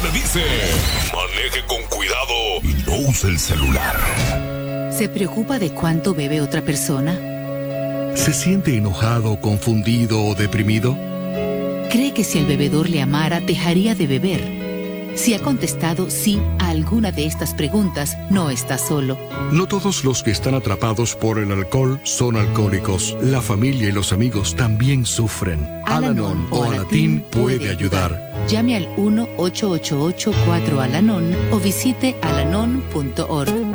le dice: maneje con cuidado y no use el celular. ¿Se preocupa de cuánto bebe otra persona? ¿Se siente enojado, confundido o deprimido? ¿Cree que si el bebedor le amara, dejaría de beber? Si ha contestado sí a alguna de estas preguntas, no está solo. No todos los que están atrapados por el alcohol son alcohólicos. La familia y los amigos también sufren. Al-Anon o Alatín puede ayudar. Llame al 1-888-4-ALANON o visite alanon.org.